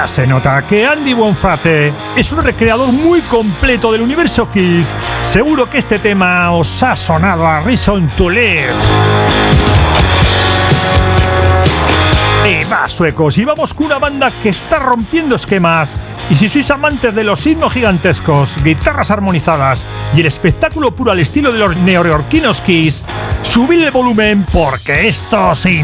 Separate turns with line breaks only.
se nota que Andy Buonfrate es un recreador muy completo del universo Kiss. Seguro que este tema os ha sonado a Reason to Live. Y va, suecos, y vamos con una banda que está rompiendo esquemas. Y si sois amantes de los himnos gigantescos, guitarras armonizadas y el espectáculo puro al estilo de los neoyorquinos Kiss, subid el volumen porque esto sí